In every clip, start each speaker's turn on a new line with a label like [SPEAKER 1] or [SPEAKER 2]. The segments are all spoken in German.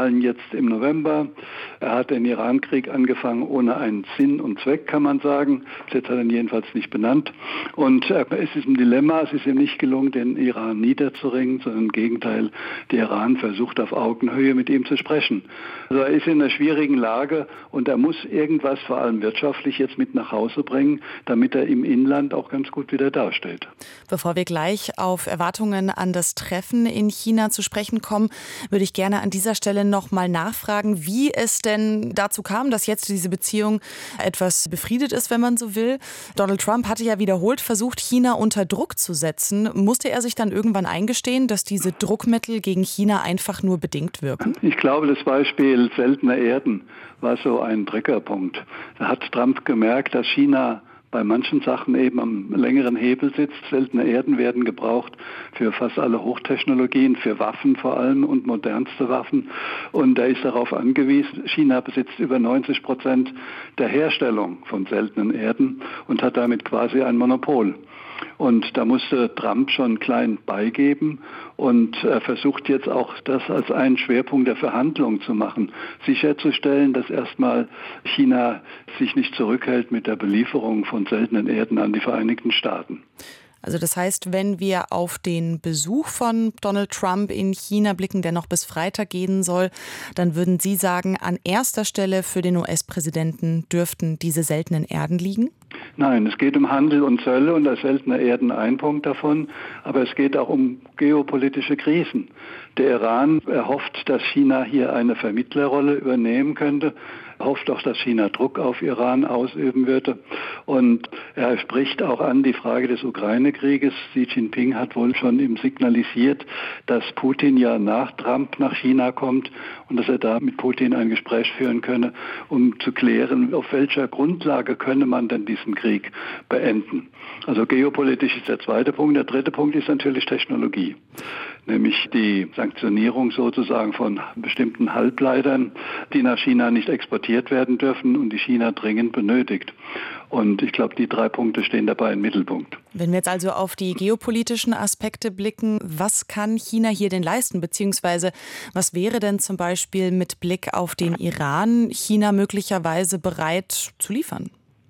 [SPEAKER 1] Wahlen jetzt im November. Er hat den Iran-Krieg angefangen ohne einen Sinn und Zweck, kann man sagen. Jetzt hat er ihn jedenfalls nicht benannt. Und es ist ein Dilemma. Es ist ihm nicht gelungen, den Iran niederzuringen, sondern im Gegenteil, der Iran versucht auf Augenhöhe mit ihm zu sprechen. Also er ist in einer schwierigen Lage und er muss irgendwas, vor allem wirtschaftlich, jetzt mit nach Hause bringen, damit er im Inland auch ganz gut wieder dasteht.
[SPEAKER 2] Bevor wir gleich auf Erwartungen an das Treffen in China zu sprechen kommen, würde ich gerne an dieser Stelle noch mal nachfragen, wie es denn dazu kam, dass jetzt diese Beziehung etwas befriedet ist, wenn man so will. Donald Trump hatte ja wiederholt versucht, China unter Druck zu setzen. Musste er sich dann irgendwann eingestehen, dass diese Druckmittel gegen China einfach nur bedingt wirken?
[SPEAKER 1] Ich glaube, das Beispiel seltener Erden war so ein Triggerpunkt. Da hat Trump gemerkt, dass China bei manchen Sachen eben am längeren Hebel sitzt. Seltene Erden werden gebraucht für fast alle Hochtechnologien, für Waffen vor allem und modernste Waffen. Und er ist darauf angewiesen, China besitzt über 90% der Herstellung von seltenen Erden und hat damit quasi ein Monopol. Und da musste Trump schon klein beigeben und er versucht jetzt auch das als einen Schwerpunkt der Verhandlungen zu machen, sicherzustellen, dass erstmal China sich nicht zurückhält mit der Belieferung von seltenen Erden an die Vereinigten Staaten.
[SPEAKER 2] Also das heißt, wenn wir auf den Besuch von Donald Trump in China blicken, der noch bis Freitag gehen soll, dann würden Sie sagen, an erster Stelle für den US-Präsidenten dürften diese seltenen Erden liegen?
[SPEAKER 1] Nein, es geht um Handel und Zölle und da seltene Erden ein Punkt davon, aber es geht auch um geopolitische Krisen. Der Iran erhofft, dass China hier eine Vermittlerrolle übernehmen könnte, hofft auch, dass China Druck auf Iran ausüben würde. Und er spricht auch an die Frage des Ukraine-Krieges. Xi Jinping hat wohl schon ihm signalisiert, dass Putin ja nach Trump nach China kommt und dass er da mit Putin ein Gespräch führen könne, um zu klären, auf welcher Grundlage könne man denn diesen Krieg beenden. Also geopolitisch ist der zweite Punkt. Der dritte Punkt ist natürlich Technologie, nämlich die Sanktionierung sozusagen von bestimmten Halbleitern, die nach China nicht exportiert werden dürfen und die China dringend benötigt. Und ich glaube, die 3 Punkte stehen dabei im Mittelpunkt.
[SPEAKER 2] Wenn wir jetzt also auf die geopolitischen Aspekte blicken, was kann China hier denn leisten? Beziehungsweise was wäre denn zum Beispiel mit Blick auf den Iran China möglicherweise bereit zu liefern?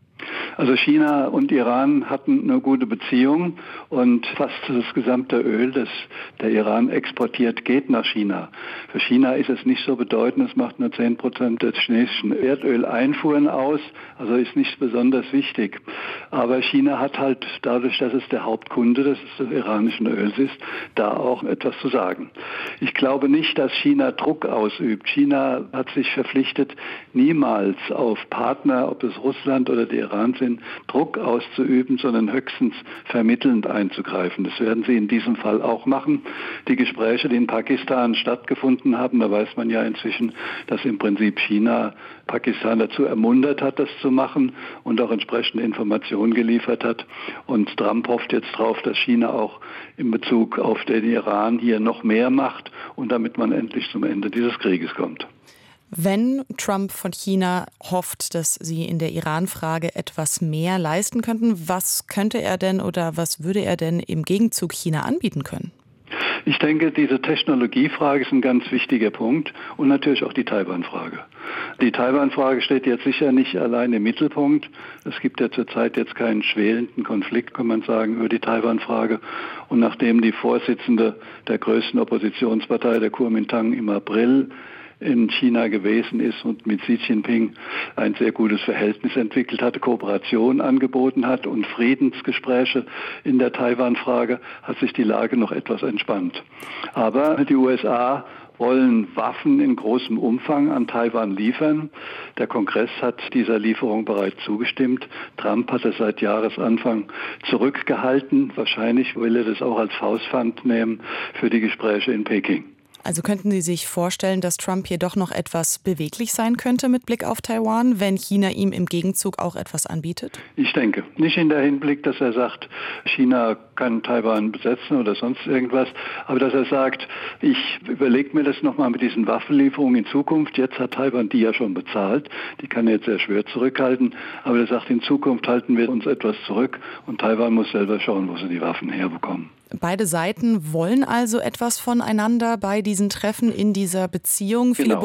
[SPEAKER 1] Also China und Iran hatten eine gute Beziehung und fast das gesamte Öl, das der Iran exportiert, geht nach China. Für China ist es nicht so bedeutend, es macht nur 10% des chinesischen Erdöleinfuhren aus, also ist nicht besonders wichtig. Aber China hat halt dadurch, dass es der Hauptkunde des iranischen Öls ist, da auch etwas zu sagen. Ich glaube nicht, dass China Druck ausübt. China hat sich verpflichtet, niemals auf Partner, ob es Russland oder der Iran sind, Druck auszuüben, sondern höchstens vermittelnd einzugreifen. Das werden sie in diesem Fall auch machen. Die Gespräche, die in Pakistan stattgefunden haben, da weiß man ja inzwischen, dass im Prinzip China Pakistan dazu ermuntert hat, das zu machen und auch entsprechende Informationen geliefert hat. Und Trump hofft jetzt darauf, dass China auch in Bezug auf den Iran hier noch mehr macht und damit man endlich zum Ende dieses Krieges kommt.
[SPEAKER 2] Wenn Trump von China hofft, dass sie in der Iran-Frage etwas mehr leisten könnten, was könnte er denn oder was würde er denn im Gegenzug China anbieten können?
[SPEAKER 1] Ich denke, diese Technologiefrage ist ein ganz wichtiger Punkt und natürlich auch die Taiwan-Frage. Die Taiwan-Frage steht jetzt sicher nicht allein im Mittelpunkt. Es gibt ja zurzeit jetzt keinen schwelenden Konflikt, kann man sagen, über die Taiwan-Frage. Und nachdem die Vorsitzende der größten Oppositionspartei, der Kuomintang, im April in China gewesen ist und mit Xi Jinping ein sehr gutes Verhältnis entwickelt hatte, Kooperation angeboten hat und Friedensgespräche in der Taiwan-Frage, hat sich die Lage noch etwas entspannt. Aber die USA wollen Waffen in großem Umfang an Taiwan liefern. Der Kongress hat dieser Lieferung bereits zugestimmt. Trump hat es seit Jahresanfang zurückgehalten. Wahrscheinlich will er das auch als Faustpfand nehmen für die Gespräche in Peking.
[SPEAKER 2] Also könnten Sie sich vorstellen, dass Trump hier doch noch etwas beweglich sein könnte mit Blick auf Taiwan, wenn China ihm im Gegenzug auch etwas anbietet?
[SPEAKER 1] Ich denke. Nicht in der Hinblick, dass er sagt, China kann Taiwan besetzen oder sonst irgendwas, aber dass er sagt, ich überlege mir das nochmal mit diesen Waffenlieferungen in Zukunft. Jetzt hat Taiwan die ja schon bezahlt. Die kann er jetzt sehr schwer zurückhalten. Aber er sagt, in Zukunft halten wir uns etwas zurück und Taiwan muss selber schauen, wo sie die Waffen herbekommen.
[SPEAKER 2] Beide Seiten wollen also etwas voneinander bei diesen Treffen in dieser Beziehung.
[SPEAKER 1] Genau.